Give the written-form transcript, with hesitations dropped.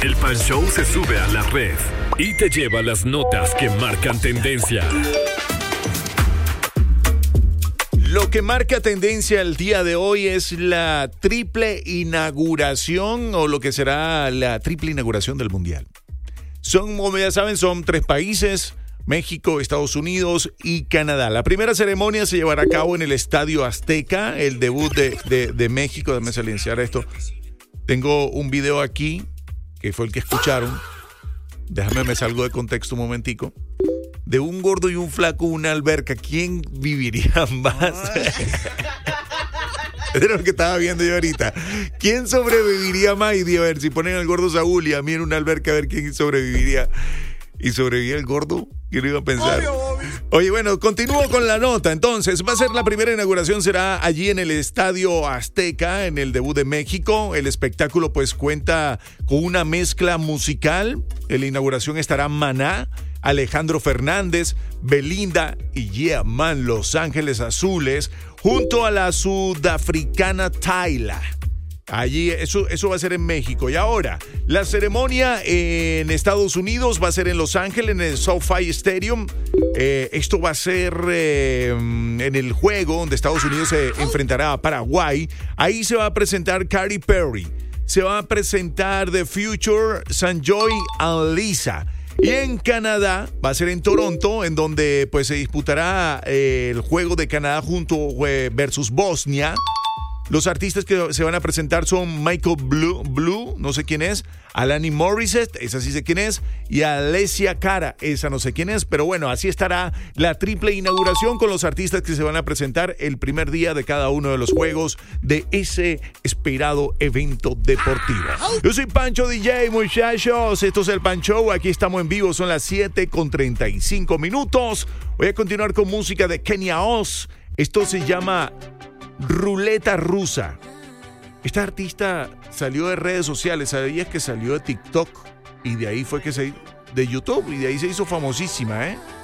El Pan Show se sube a la red y te lleva las notas que marcan tendencia. Lo que marca tendencia el día de hoy es la triple inauguración o lo que será la triple inauguración del Mundial. Como ya saben, son 3 países: México, Estados Unidos y Canadá. La primera ceremonia se llevará a cabo en el Estadio Azteca, el debut de México. Déjame silenciar esto. Tengo un video aquí, que fue el que escucharon. Déjame, me salgo de contexto un momentico. De un gordo y un flaco, una alberca. ¿Quién viviría más? Es lo que estaba viendo yo ahorita. ¿Quién sobreviviría más? Y a ver, si ponen al gordo Saúl y a mí en una alberca, a ver quién sobreviviría. ¿Y sobrevivía el gordo? ¿Qué lo iba a pensar? Obvio. Oye, bueno, continúo con la nota. Entonces, va a ser la primera inauguración, será allí en el Estadio Azteca, en el debut de México. El espectáculo pues cuenta con una mezcla musical. En la inauguración estará Maná, Alejandro Fernández, Belinda y Yeah Man, Los Ángeles Azules, junto a la sudafricana Tyla. Allí, eso va a ser en México. Y ahora, la ceremonia en Estados Unidos va a ser en Los Ángeles, en el SoFi Stadium. Esto va a ser en el juego donde Estados Unidos se enfrentará a Paraguay. Ahí se va a presentar Katy Perry. Se va a presentar The Future, Sanjoy and Lisa. Y en Canadá va a ser en Toronto, en donde pues se disputará el juego de Canadá versus Bosnia. Los artistas que se van a presentar son Michael Blue, no sé quién es, Alanis Morissette, esa sí sé quién es, y Alessia Cara, esa no sé quién es, pero bueno, así estará la triple inauguración con los artistas que se van a presentar el primer día de cada uno de los juegos de ese esperado evento deportivo. Yo soy Pancho DJ, muchachos, esto es el Pan Show, aquí estamos en vivo, son las 7:35. Voy a continuar con música de Kenya Oz. Esto se llama Ruleta Rusa. Esta artista salió de redes sociales. ¿Sabías que salió de TikTok? Y de ahí fue que de YouTube, y de ahí se hizo famosísima,